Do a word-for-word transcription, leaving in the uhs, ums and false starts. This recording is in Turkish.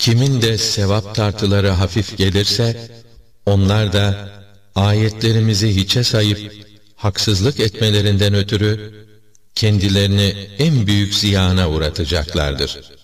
Kimin de sevap tartıları hafif gelirse, onlar da ayetlerimizi hiçe sayıp haksızlık etmelerinden ötürü kendilerini en büyük ziyana uğratacaklardır.